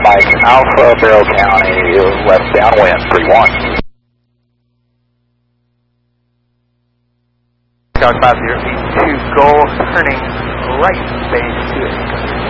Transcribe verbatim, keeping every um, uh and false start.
Mike, Alpha, Barrow County, left downwind, three one. Tower five zero eight two, Goal, turning right, base two eight.